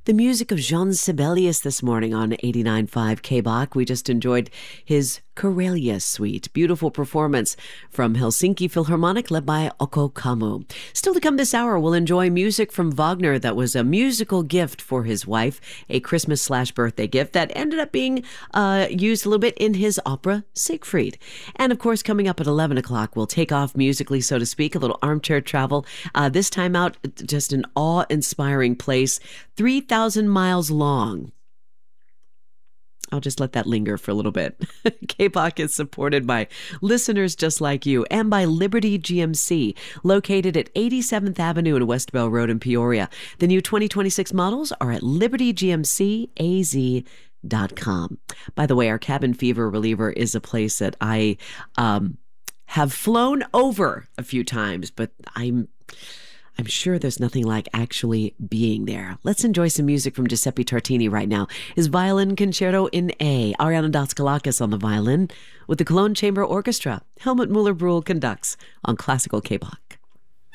The music of Jean Sibelius this morning on 89.5 KBAK. We just enjoyed his Karelia Suite. Beautiful performance from Helsinki Philharmonic led by Oko Kamu. Still to come this hour, we'll enjoy music from Wagner that was a musical gift for his wife, a Christmas/birthday gift that ended up being used a little bit in his opera Siegfried. And of course, coming up at 11 o'clock, we'll take off musically, so to speak, a little armchair travel. This time out, just an awe-inspiring place, 3,000 miles long. I'll just let that linger for a little bit. KBAK is supported by listeners just like you and by Liberty GMC, located at 87th Avenue and West Bell Road in Peoria. The new 2026 models are at libertygmcaz.com. By the way, our cabin fever reliever is a place that I have flown over a few times, but I'm sure there's nothing like actually being there. Let's enjoy some music from Giuseppe Tartini right now. His violin concerto in A. Ariana Datskalakis on the violin with the Cologne Chamber Orchestra. Helmut Muller-Brühl conducts on Classical KBAK.